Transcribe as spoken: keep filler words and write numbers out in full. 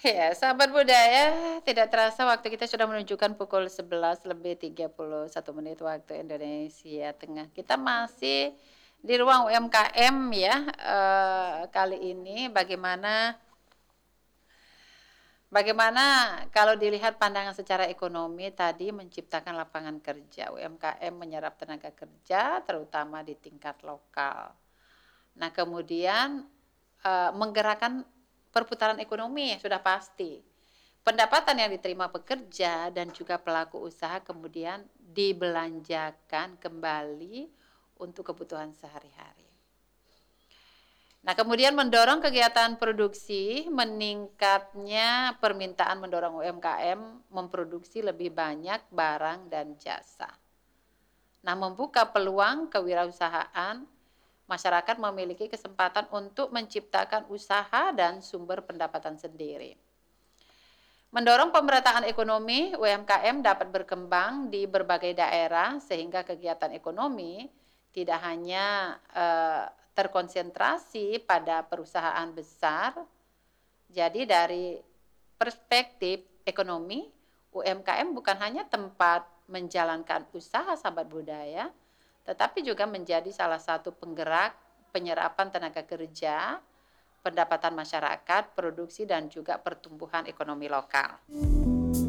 Ya, sahabat budaya, tidak terasa waktu kita sudah menunjukkan pukul sebelas lebih tiga puluh satu menit waktu Indonesia Tengah. Kita masih di ruang U M K M ya, eee, kali ini bagaimana bagaimana kalau dilihat pandangan secara ekonomi tadi menciptakan lapangan kerja, U M K M menyerap tenaga kerja terutama di tingkat lokal. Nah kemudian, eee, menggerakkan perputaran ekonomi sudah pasti. Pendapatan yang diterima pekerja dan juga pelaku usaha kemudian dibelanjakan kembali untuk kebutuhan sehari-hari. Nah, kemudian mendorong kegiatan produksi, meningkatnya permintaan mendorong U M K M memproduksi lebih banyak barang dan jasa. Nah, membuka peluang kewirausahaan, masyarakat memiliki kesempatan untuk menciptakan usaha dan sumber pendapatan sendiri. Mendorong pemerataan ekonomi, U M K M dapat berkembang di berbagai daerah sehingga kegiatan ekonomi tidak hanya eh, terkonsentrasi pada perusahaan besar. Jadi dari perspektif ekonomi, U M K M bukan hanya tempat menjalankan usaha sahabat budaya, tetapi juga menjadi salah satu penggerak penyerapan tenaga kerja, pendapatan masyarakat, produksi dan juga pertumbuhan ekonomi lokal.